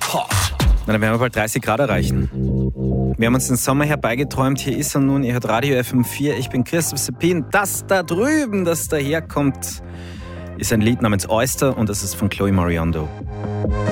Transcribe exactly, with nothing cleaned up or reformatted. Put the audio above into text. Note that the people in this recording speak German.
Na, dann werden wir bald dreißig Grad erreichen. Wir haben uns den Sommer herbeigeträumt. Hier ist er nun. Ihr hört Radio F M vier. Ich bin Christoph Seppin. Das da drüben, das daherkommt, ist ein Lied namens Oyster und das ist von Chloe Moriondo.